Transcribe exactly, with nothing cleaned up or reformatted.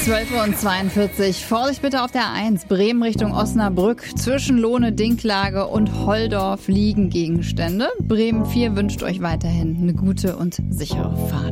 zwölf Uhr zweiundvierzig. Vorsicht bitte auf der eins. Bremen Richtung Osnabrück. Zwischen Lohne, Dinklage und Holdorf liegen Gegenstände. Bremen vier wünscht euch weiterhin eine gute und sichere Fahrt.